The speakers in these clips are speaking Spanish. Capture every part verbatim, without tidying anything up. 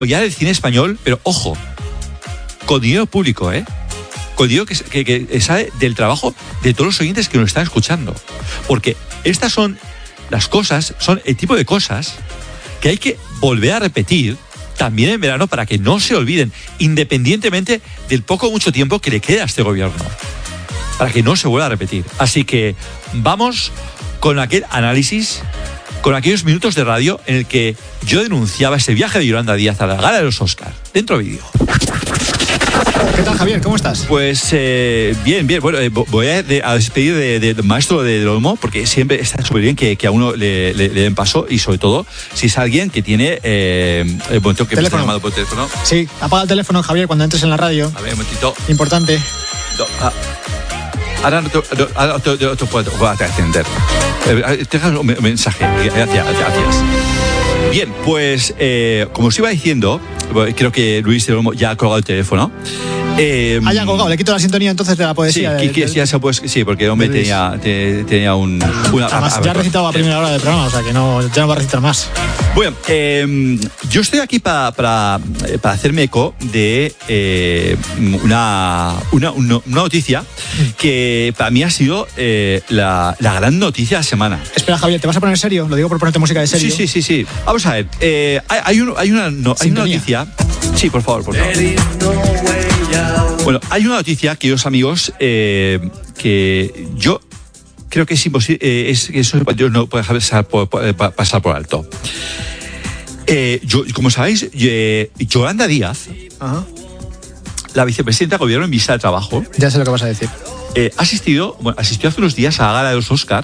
apoyar el cine español, pero ojo, con dinero público, ¿eh? Con dinero que, que, que sale del trabajo de todos los oyentes que nos están escuchando. Porque estas son las cosas, son el tipo de cosas que hay que volver a repetir también en verano para que no se olviden, independientemente del poco o mucho tiempo que le queda a este gobierno, para que no se vuelva a repetir. Así que vamos con aquel análisis, con aquellos minutos de radio en el que yo denunciaba ese viaje de Yolanda Díaz a la gala de los Oscar. Dentro vídeo. ¿Qué tal, Javier? ¿Cómo estás? Pues eh, bien, bien. Bueno, eh, voy a, de, a despedir del de, de maestro de, del Olmo, porque siempre está súper bien que, que a uno le, le, le den paso, y sobre todo si es alguien que tiene... Eh, un momentito que me está llamando por teléfono. Sí, apaga el teléfono, Javier, cuando entres en la radio. A ver, un momentito. Importante. No, ah, ahora no te, no, ahora te, te, te puedo, puedo atender. Eh, te dejas un mensaje. Gracias, gracias. Bien, pues eh, como os iba diciendo, creo que Luis del Olmo ya ha colgado el teléfono. Eh, ah, ya ha colgado, le quito la sintonía entonces de la poesía. Sí, de, que, de, ya se puede, sí, porque el hombre de tenía, te, tenía un... Una, Además, a, a, ya ha recitado a primera hora del programa, o sea que no, ya no va a recitar más. Bueno, eh, yo estoy aquí para, para, para hacerme eco de eh, una, una, una noticia que para mí ha sido eh, la, la gran noticia de la semana. Espera, Javier, ¿te vas a poner serio? Lo digo por ponerte música de serio. Sí, sí, sí, sí. Vamos a ver, eh, hay, hay, un, hay, una, no, hay una noticia... Sí, por favor, por favor. Bueno, hay una noticia, queridos amigos, eh, que yo creo que es imposible, eh, es que eso yo no puedo dejar pasar por, por, pasar por alto. Eh, yo, como sabéis, eh, Yolanda Díaz, Ajá. la vicepresidenta del gobierno en vista de trabajo, ya sé lo que vas a decir. Eh, asistido, bueno, asistió hace unos días a la gala de los Oscar,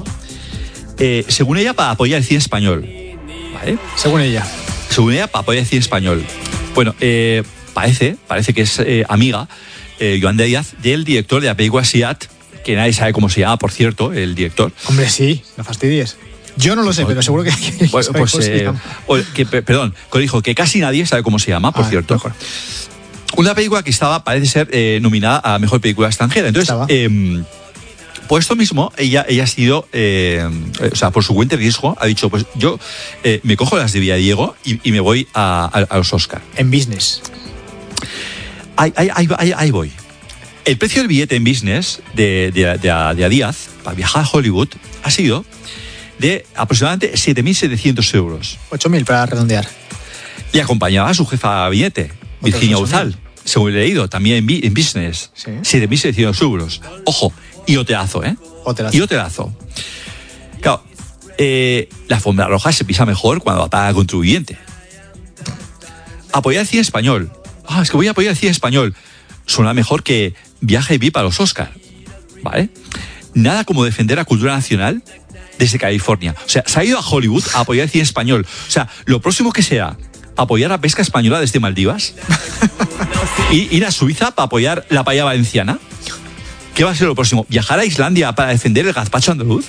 eh, según ella, para apoyar el cine español. ¿Vale? Según ella. Según ella, para apoyar el cine español. Bueno, eh, parece, parece que es eh, amiga, eh, Yolanda Díaz, del director de la película Siat, que nadie sabe cómo se llama, por cierto, el director. Hombre, sí, no fastidies. Yo no lo sé, pues, pero seguro que... que pues, pues eh, o, que, perdón, corrijo, que casi nadie sabe cómo se llama, por ah, cierto. Mejor. Una película que estaba, parece ser, eh, nominada a Mejor Película Extranjera. Entonces, eh, por esto mismo, ella, ella ha sido, eh, o sea, por su cuenta de riesgo, ha dicho, pues yo eh, me cojo las de Villadiego y, y me voy a, a, a los Oscar. En business. Ahí, ahí, ahí, ahí voy. El precio del billete en business de, de, de, de, de Díaz para viajar a Hollywood ha sido de aproximadamente siete mil setecientos euros. ocho mil para redondear. Le acompañaba a su jefa de gabinete, Virginia Uzal, según he leído, también en, en business. ¿Sí? siete mil setecientos euros. Ojo, y hotelazo, ¿eh? Hotelazo. Y hotelazo. Claro, eh, la alfombra roja se pisa mejor cuando va para el contribuyente. Apoyar el cine español. Ah, es que voy a apoyar el cine español. Suena mejor que viaje V I P a los Oscar, ¿vale? Nada como defender la cultura nacional desde California. O sea, se ha ido a Hollywood a apoyar el cine español. O sea, lo próximo que sea apoyar la pesca española desde Maldivas y ir a Suiza para apoyar la paella valenciana. ¿Qué va a ser lo próximo? ¿Viajar a Islandia para defender el gazpacho andaluz?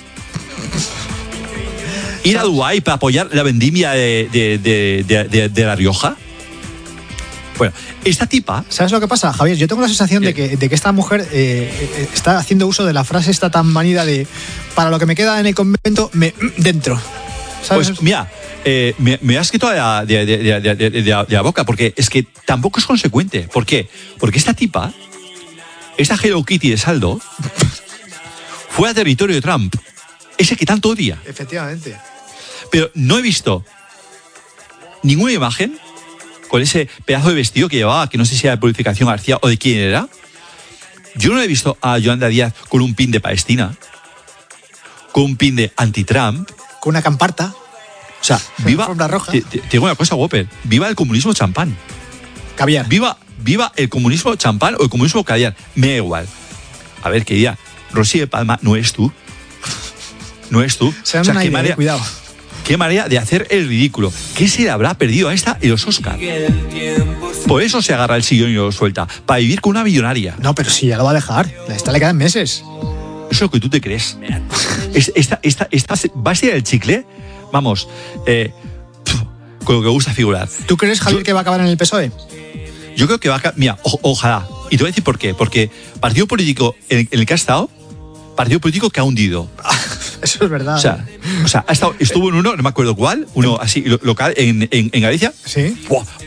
¿Ir a Dubái para apoyar la vendimia de, de, de, de, de, de La Rioja? Bueno, esta tipa... ¿Sabes lo que pasa, Javier? Yo tengo la sensación de que, de que esta mujer eh, está haciendo uso de la frase esta tan manida de para lo que me queda en el convento, me dentro. ¿Sabes? Pues mira, eh, me, me has quitado de, de, de, de, de, de, de la boca, porque es que tampoco es consecuente. ¿Por qué? Porque esta tipa, esta Hello Kitty de saldo, fue a territorio de Trump, ese que tanto odia. Efectivamente. Pero no he visto ninguna imagen con ese pedazo de vestido que llevaba, que no sé si era de Purificación García o de quién era. Yo no he visto a Yolanda Díaz con un pin de Palestina, con un pin de anti-Trump, con una camparta. O sea, viva... roja. Te, te, te digo una cosa, Whopper. Viva el comunismo champán. Caviar. Viva, viva el comunismo champán o el comunismo caviar. Me da igual. A ver, querida, Rosy de Palma no es tú. No es tú. Se o sea, qué manera, cuidado. Qué manera de hacer el ridículo. ¿Qué se le habrá perdido a esta en los Oscar? Por eso se agarra el sillón y lo suelta. Para vivir con una millonaria. No, pero sí, ya lo va a dejar. A esta le quedan meses. Eso es lo que tú te crees. Esta, esta, esta, va a ser el chicle, vamos, eh, con lo que gusta figurar. ¿Tú crees, Javier, yo, que va a acabar en el P S O E? Yo creo que va a acabar, mira, o, ojalá. Y te voy a decir por qué. Porque partido político en, en el que ha estado, partido político que ha hundido. Eso es verdad. O sea, o sea ha estado, estuvo en uno, no me acuerdo cuál, uno así local en, en, en Galicia. Sí. Buah,